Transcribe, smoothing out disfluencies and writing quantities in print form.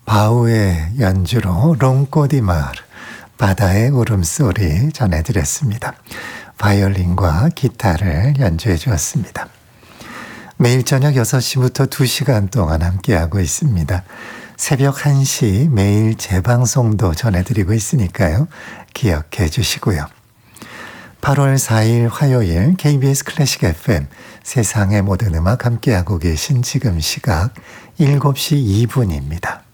바우의 연주로 롱꼬디마르, 바다의 울음소리 전해드렸습니다. 바이올린과 기타를 연주해 주었습니다. 매일 저녁 6시부터 2시간 동안 함께하고 있습니다. 새벽 1시 매일 재방송도 전해드리고 있으니까요. 기억해 주시고요. 8월 4일 화요일 KBS 클래식 FM 세상의 모든 음악 함께하고 계신 지금 시각 7시 2분입니다.